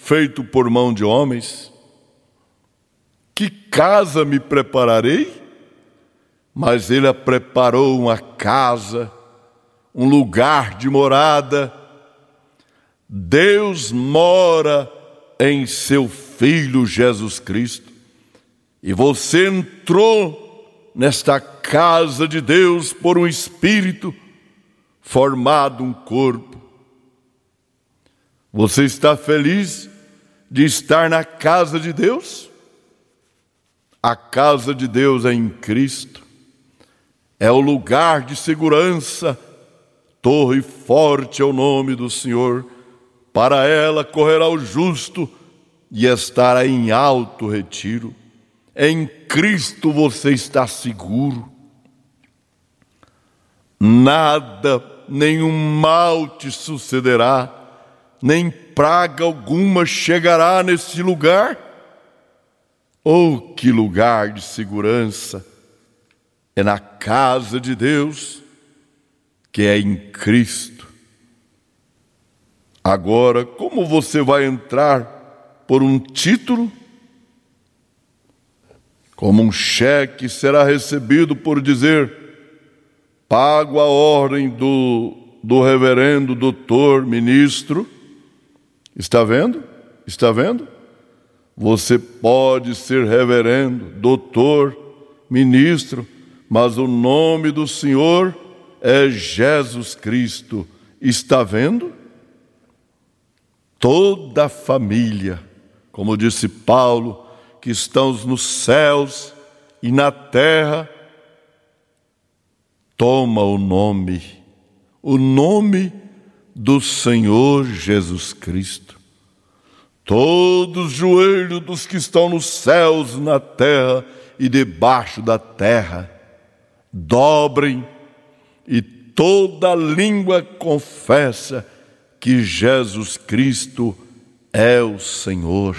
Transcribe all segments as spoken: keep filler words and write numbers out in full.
feito por mão de homens? Que casa me prepararei? Mas ele preparou uma casa, um lugar de morada. Deus mora em seu Filho Jesus Cristo. E você entrou nesta casa de Deus por um Espírito formado um corpo. Você está feliz de estar na casa de Deus? A casa de Deus é em Cristo. É o lugar de segurança. Torre forte é o nome do Senhor. Para ela correrá o justo e estará em alto retiro. Em Cristo você está seguro. Nada, nenhum mal te sucederá, nem praga alguma chegará nesse lugar. Oh, que lugar de segurança! É na casa de Deus, que é em Cristo. Agora, como você vai entrar por um título? Como um cheque será recebido por dizer: pago a ordem do, do reverendo doutor ministro. Está vendo? Está vendo? Você pode ser reverendo, doutor, ministro, mas o nome do Senhor é Jesus Cristo. Está vendo? Toda a família, como disse Paulo, que estão nos céus e na terra, toma o nome, o nome do Senhor Jesus Cristo. Todos os joelhos dos que estão nos céus, na terra e debaixo da terra, dobrem, e toda língua confessa que Jesus Cristo é o Senhor.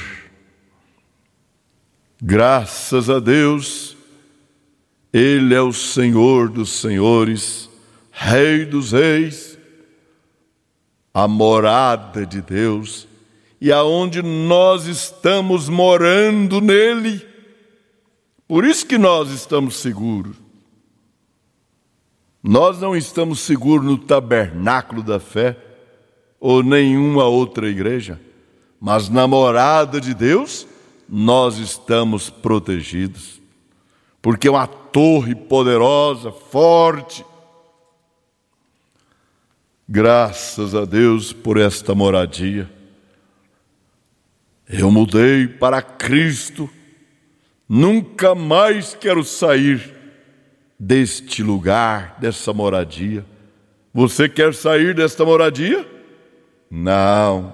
Graças a Deus, Ele é o Senhor dos senhores, Rei dos reis, a morada de Deus, e aonde nós estamos morando nele. Por isso que nós estamos seguros. Nós não estamos seguros no tabernáculo da fé ou nenhuma outra igreja, mas na morada de Deus nós estamos protegidos, porque é uma torre poderosa, forte. Graças a Deus por esta moradia. Eu mudei para Cristo, nunca mais quero sair deste lugar, dessa moradia. Você quer sair desta moradia? Não.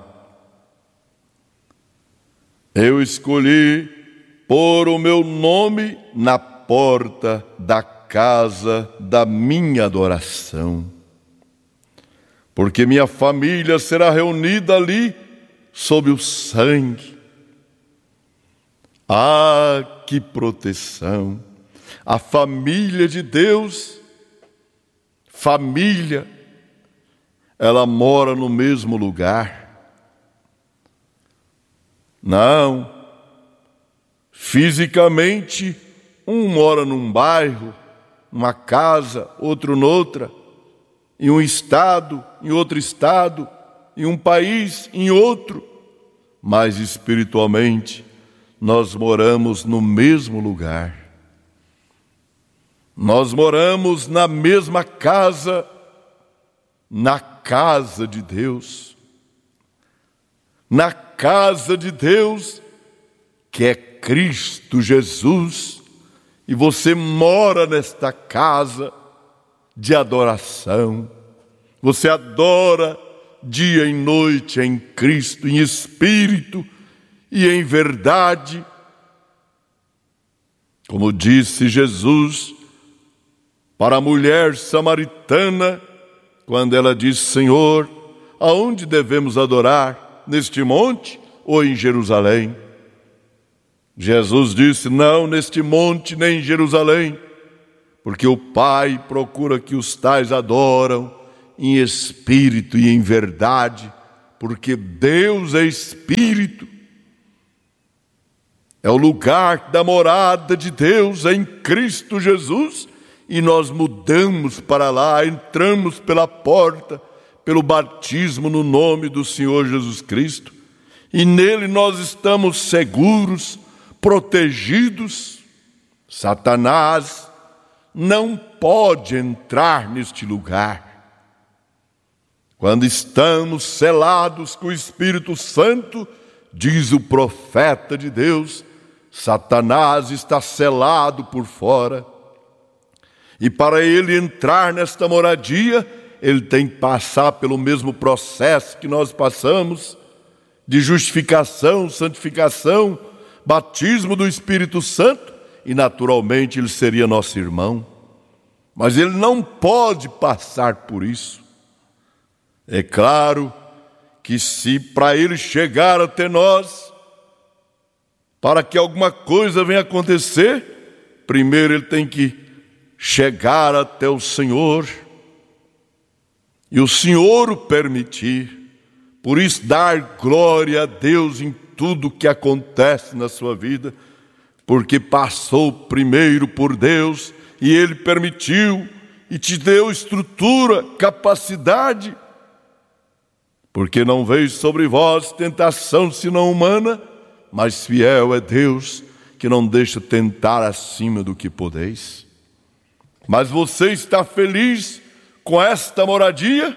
Eu escolhi pôr o meu nome na porta da casa da minha adoração, porque minha família será reunida ali sob o sangue. Ah, que proteção! A família de Deus, família, ela mora no mesmo lugar. Não, fisicamente, um mora num bairro, numa casa, outro noutra, em um estado, em outro estado, em um país, em outro, mas espiritualmente nós moramos no mesmo lugar. Nós moramos na mesma casa, na casa de Deus. Na casa de Deus, que é Cristo Jesus, e você mora nesta casa de adoração. Você adora dia e noite em Cristo, em espírito e em verdade. Como disse Jesus para a mulher samaritana, quando ela disse: Senhor, aonde devemos adorar? Neste monte ou em Jerusalém? Jesus disse: não neste monte nem em Jerusalém, porque o Pai procura que os tais adoram em espírito e em verdade, porque Deus é Espírito. É o lugar da morada de Deus em Cristo Jesus, e nós mudamos para lá, entramos pela porta, pelo batismo no nome do Senhor Jesus Cristo, e nele nós estamos seguros, protegidos. Satanás não pode entrar neste lugar. Quando estamos selados com o Espírito Santo, diz o profeta de Deus, Satanás está selado por fora. E para ele entrar nesta moradia, ele tem que passar pelo mesmo processo que nós passamos, de justificação, santificação, batismo do Espírito Santo, e naturalmente ele seria nosso irmão. Mas ele não pode passar por isso. É claro que se para ele chegar até nós, para que alguma coisa venha acontecer, primeiro ele tem que chegar até o Senhor, e o Senhor o permitir. Por isso, dar glória a Deus em tudo que acontece na sua vida, porque passou primeiro por Deus, e Ele permitiu, e te deu estrutura, capacidade, porque não veio sobre vós tentação senão humana, mas fiel é Deus, que não deixa tentar acima do que podeis. Mas você está feliz com esta moradia?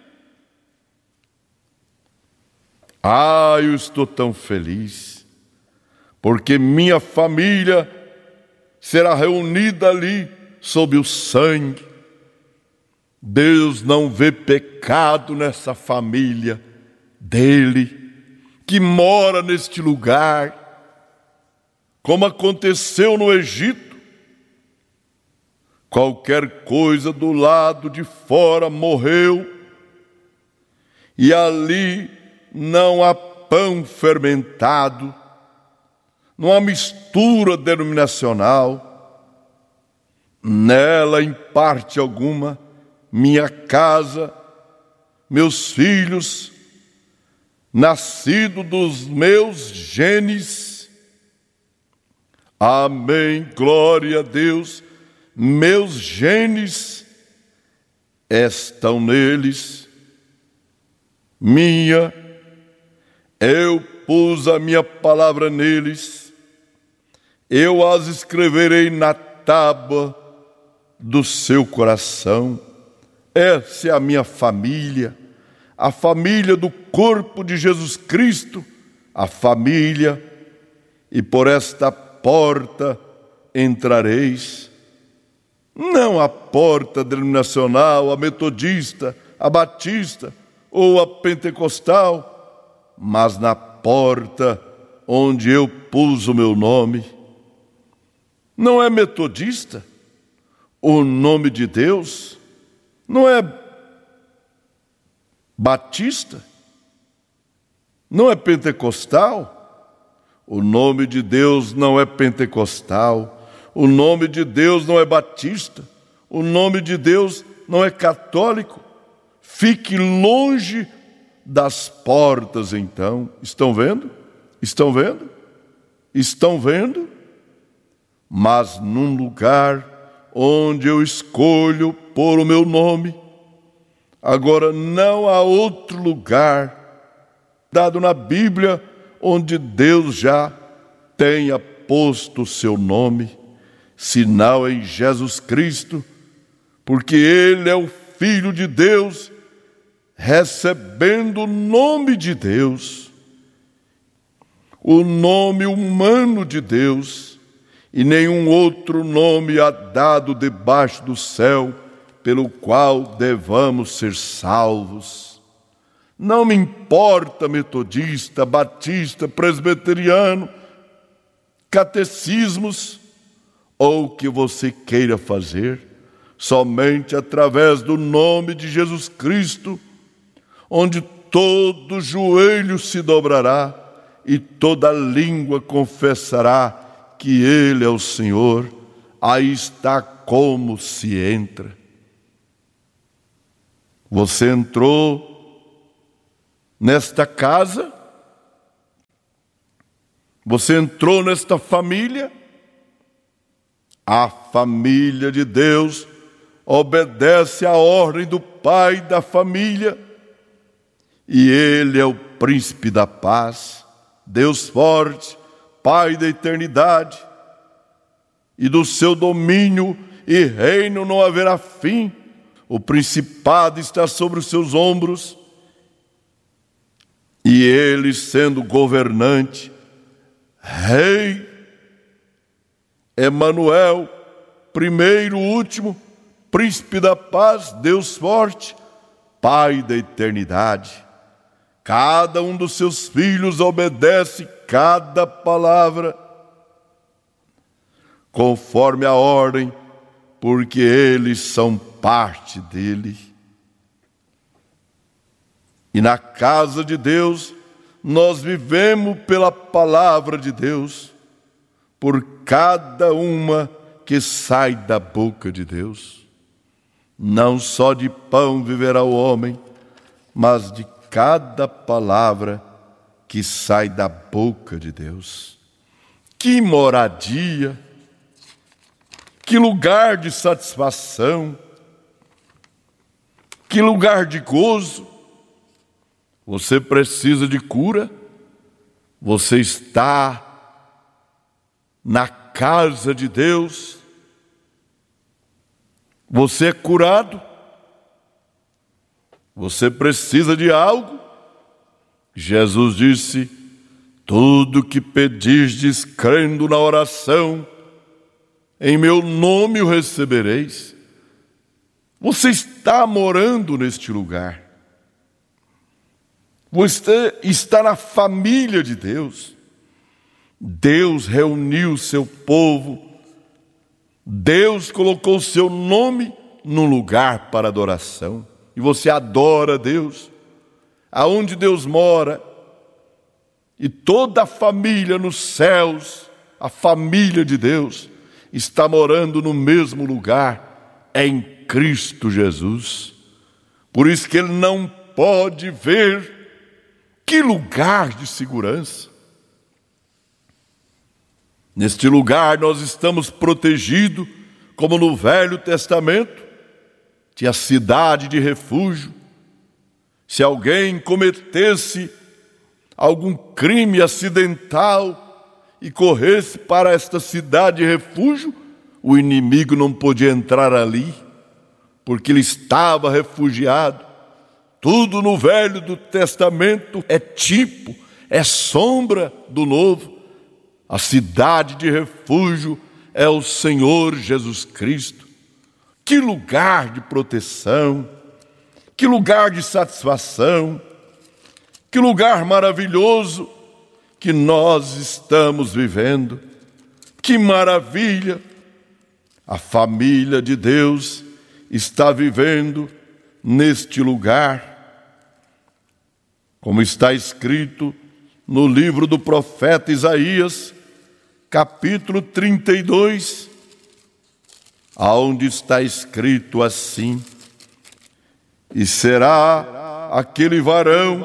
Ah, eu estou tão feliz, porque minha família será reunida ali sob o sangue. Deus não vê pecado nessa família dele, que mora neste lugar, como aconteceu no Egito. Qualquer coisa do lado de fora morreu, e ali não há pão fermentado, não há mistura denominacional. Nela, em parte alguma, minha casa, meus filhos, nascido dos meus genes. Amém, glória a Deus. Meus genes estão neles. Minha, eu pus a minha palavra neles. Eu as escreverei na tábua do seu coração. Essa é a minha família, a família do corpo de Jesus Cristo, a família, e por esta porta entrareis. Não a porta denominacional, a metodista, a batista ou a pentecostal, mas na porta onde eu pus o meu nome. Não é metodista o nome de Deus? Não é batista? Não é pentecostal? O nome de Deus não é pentecostal. O nome de Deus não é batista. O nome de Deus não é católico. Fique longe das portas, então. Estão vendo? Estão vendo? Estão vendo? Mas num lugar onde eu escolho pôr o meu nome. Agora, não há outro lugar dado na Bíblia onde Deus já tenha posto o seu nome, senão em Jesus Cristo, porque Ele é o Filho de Deus, recebendo o nome de Deus, o nome humano de Deus, e nenhum outro nome há dado debaixo do céu, pelo qual devamos ser salvos. Não me importa metodista, batista, presbiteriano, catecismos, ou o que você queira fazer, somente através do nome de Jesus Cristo, onde todo joelho se dobrará e toda língua confessará que Ele é o Senhor. Aí está como se entra. Você entrou nesta casa, você entrou nesta família. A família de Deus obedece à ordem do pai da família, e ele é o príncipe da paz, Deus forte, Pai da eternidade, e do seu domínio e reino não haverá fim. O principado está sobre os seus ombros, e ele, sendo governante, Rei, Emanuel, primeiro, último, príncipe da paz, Deus forte, Pai da eternidade. Cada um dos seus filhos obedece cada palavra, conforme a ordem, porque eles são parte dele. E na casa de Deus, nós vivemos pela palavra de Deus, por cada uma que sai da boca de Deus. Não só de pão viverá o homem, mas de cada palavra que sai da boca de Deus. Que moradia, que lugar de satisfação, que lugar de gozo. Você precisa de cura? Você está na casa de Deus? Você é curado? Você precisa de algo? Jesus disse: tudo que pedirdes crendo na oração, em meu nome o recebereis. Você está morando neste lugar. Você está na família de Deus. Deus reuniu o seu povo. Deus colocou o seu nome num lugar para adoração. E você adora Deus. Aonde Deus mora. E toda a família nos céus, a família de Deus, está morando no mesmo lugar, em Cristo Jesus. Por isso que ele não pode ver. Que lugar de segurança! Neste lugar nós estamos protegidos, como no Velho Testamento, tinha cidade de refúgio. Se alguém cometesse algum crime acidental e corresse para esta cidade de refúgio, o inimigo não podia entrar ali, porque ele estava refugiado. Tudo no Velho do Testamento é tipo, é sombra do Novo. A cidade de refúgio é o Senhor Jesus Cristo. Que lugar de proteção, que lugar de satisfação, que lugar maravilhoso que nós estamos vivendo. Que maravilha! A família de Deus está vivendo neste lugar. Como está escrito no livro do profeta Isaías, capítulo trinta e dois, aonde está escrito assim: e será aquele varão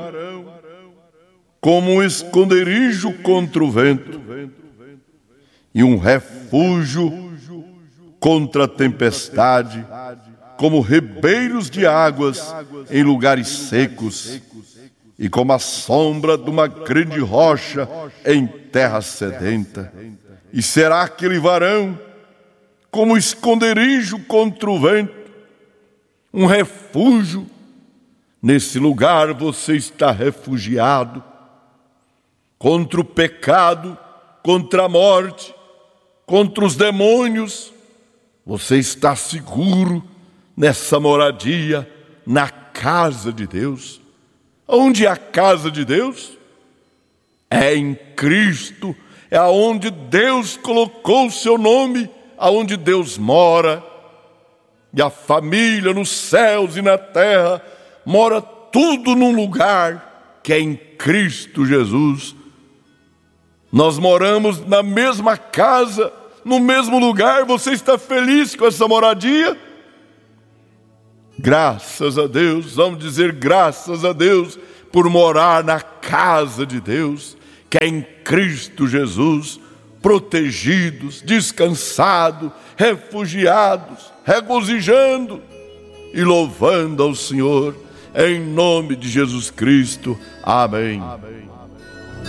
como um esconderijo contra o vento e um refúgio contra a tempestade, como ribeiros de águas em lugares secos, e como a sombra de uma grande rocha em terra sedenta. E será aquele varão como esconderijo contra o vento, um refúgio. Nesse lugar você está refugiado contra o pecado, contra a morte, contra os demônios. Você está seguro nessa moradia, na casa de Deus. Onde é a casa de Deus? É em Cristo, é aonde Deus colocou o seu nome, aonde Deus mora. E a família nos céus e na terra mora tudo num lugar que é em Cristo Jesus. Nós moramos na mesma casa, no mesmo lugar. Você está feliz com essa moradia? Graças a Deus, vamos dizer graças a Deus por morar na casa de Deus, que é em Cristo Jesus, protegidos, descansados, refugiados, regozijando e louvando ao Senhor, em nome de Jesus Cristo. Amém. Amém.